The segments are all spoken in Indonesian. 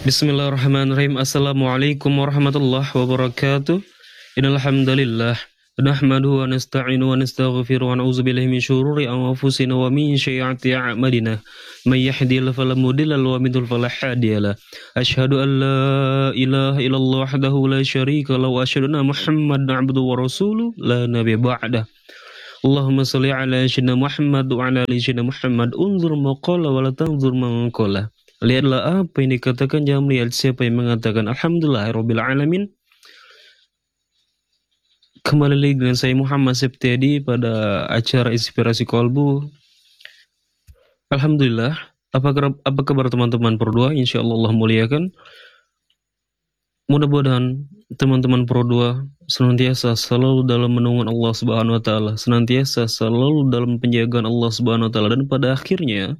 Bismillahirrahmanirrahim. Assalamualaikum warahmatullahi wabarakatuh. Innal hamdalillah nahmaduhu wa nasta'inu wa nastaghfiruh wa na'udzu billahi min syururi anfusina wa min sayyiati a'malina. May yahdihillahu fala mudilla lahu wa may yudlil fala hadiya lahu. Asyhadu an la ilaha illallah wahdahu la syarika lahu wa asyhadu anna Muhammadan 'abduhu wa rasuluh la nabiyya ba'dah. Allahumma shalli ala sayyidina Muhammad wa ala ali sayyidina Muhammad. Unzur maqala wa la tanzur man qala. Lihatlah apa yang dikatakan, jangan melihat siapa yang mengatakan. Alhamdulillahirabbil alamin. Kembali lagi dengan saya Muhammad Septiadi pada acara Inspirasi Kolbu. Alhamdulillah. Apa kabar teman-teman Pro2? Insyaallah Allah muliakan. Mudah-mudahan teman-teman Pro2 senantiasa selalu dalam menaungan Allah Subhanahu wa taala, senantiasa selalu dalam penjagaan Allah Subhanahu wa taala, dan pada akhirnya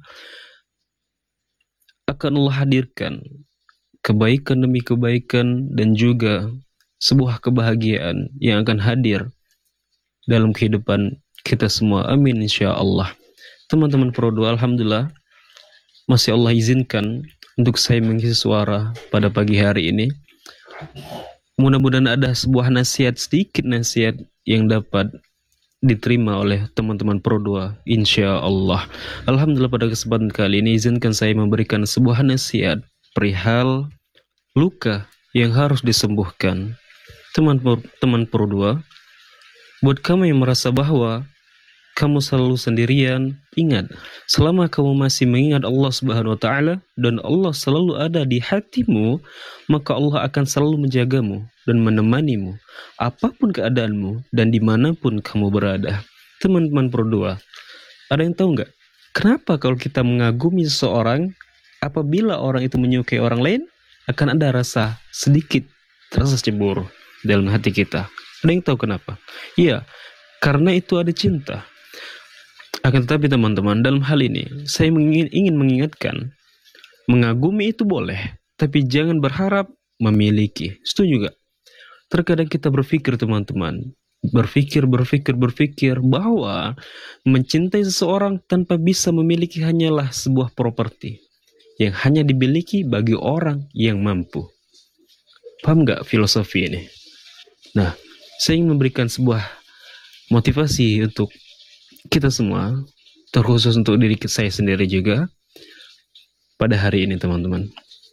akan Allah hadirkan kebaikan demi kebaikan dan juga sebuah kebahagiaan yang akan hadir dalam kehidupan kita semua. Amin insyaallah. Teman-teman Pro2, alhamdulillah masih Allah izinkan untuk saya mengisi suara pada pagi hari ini. Mudah-mudahan ada sebuah nasihat, sedikit nasihat yang dapat diterima oleh teman-teman Pro2 insyaallah. Alhamdulillah, pada kesempatan kali ini izinkan saya memberikan sebuah nasihat perihal luka yang harus disembuhkan. Teman Pro2, buat kamu yang merasa bahwa kamu selalu sendirian, ingat, selama kamu masih mengingat Allah Subhanahu wa taala dan Allah selalu ada di hatimu, maka Allah akan selalu menjagamu dan menemanimu apapun keadaanmu dan dimanapun kamu berada. Teman-teman Pro2, ada yang tahu nggak kenapa kalau kita mengagumi seseorang, apabila orang itu menyukai orang lain, akan ada rasa sedikit rasa cemburu dalam hati kita? Ada yang tahu kenapa? Iya, karena itu ada cinta. Akan tetapi teman-teman, dalam hal ini saya ingin mengingatkan, mengagumi itu boleh, tapi jangan berharap memiliki. Setuju gak? Terkadang kita berpikir teman-teman, berpikir bahwa mencintai seseorang tanpa bisa memiliki hanyalah sebuah properti yang hanya dimiliki bagi orang yang mampu. Paham gak filosofi ini? Nah, saya ingin memberikan sebuah motivasi untuk kita semua, terkhusus untuk diri saya sendiri juga pada hari ini teman-teman.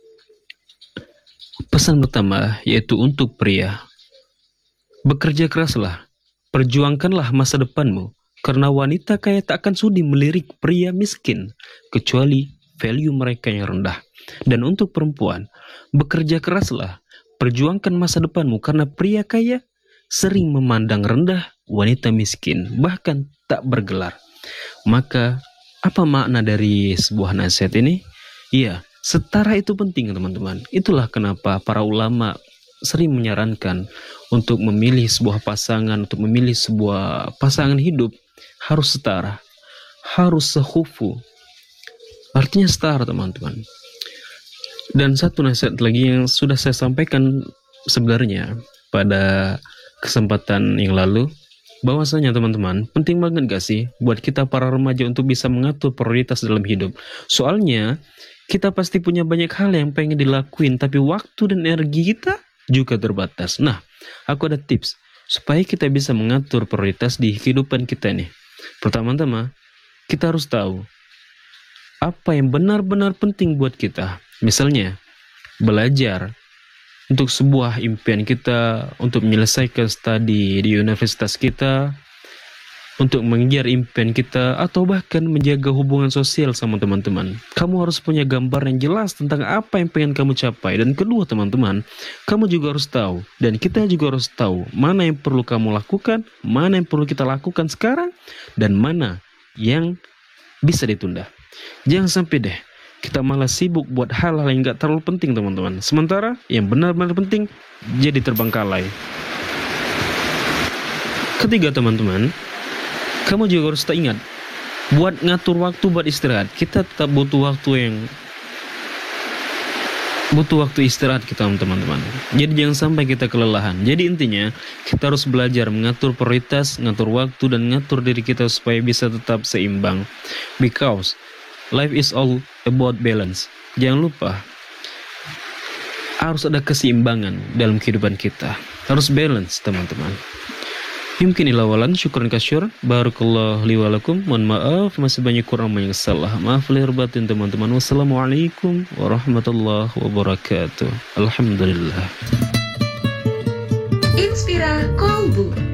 Pesan pertama yaitu untuk pria, bekerja keraslah, perjuangkanlah masa depanmu, karena wanita kaya tak akan sudi melirik pria miskin kecuali value mereka yang rendah. Dan untuk perempuan, bekerja keraslah, perjuangkan masa depanmu, karena pria kaya sering memandang rendah wanita miskin, bahkan tak bergelar. Maka apa makna dari sebuah nasihat ini? Iya, setara itu penting teman-teman. Itulah kenapa para ulama sering menyarankan untuk memilih sebuah pasangan, untuk memilih sebuah pasangan hidup harus setara, harus sehufu. Artinya setara teman-teman. Dan satu nasihat lagi yang sudah saya sampaikan sebenarnya pada kesempatan yang lalu, bahwasanya teman-teman, penting banget gak sih buat kita para remaja untuk bisa mengatur prioritas dalam hidup. Soalnya kita pasti punya banyak hal yang pengen dilakuin, tapi waktu dan energi kita juga terbatas. Nah, aku ada tips supaya kita bisa mengatur prioritas di kehidupan kita nih. Pertama-tama, kita harus tahu apa yang benar-benar penting buat kita. Misalnya, belajar untuk sebuah impian kita, untuk menyelesaikan studi di universitas kita, untuk mengejar impian kita, atau bahkan menjaga hubungan sosial sama teman-teman. Kamu harus punya gambar yang jelas tentang apa yang pengen kamu capai. Dan kedua teman-teman, kamu juga harus tahu, dan kita juga harus tahu, mana yang perlu kamu lakukan, mana yang perlu kita lakukan sekarang, dan mana yang bisa ditunda. Jangan sampai deh kita malah sibuk buat hal-hal yang gak terlalu penting teman-teman. Sementara yang benar-benar penting jadi terbengkalai. Ketiga teman-teman, kamu juga harus ingat, buat ngatur waktu buat istirahat. Kita tetap butuh waktu istirahat kita teman-teman. Jadi jangan sampai kita kelelahan. Jadi intinya kita harus belajar mengatur prioritas, ngatur waktu, dan ngatur diri kita supaya bisa tetap seimbang. Because life is all about balance. Jangan lupa, harus ada keseimbangan dalam kehidupan kita. Harus balance, teman-teman. Yumkin ilawalan, syukran kasyur. Barakallah liwalakum. Mohon maaf, masih banyak kurang banyak salah. Maaf lahir batin, teman-teman. Wassalamualaikum warahmatullahi wabarakatuh. Alhamdulillah. Inspira Kolbu.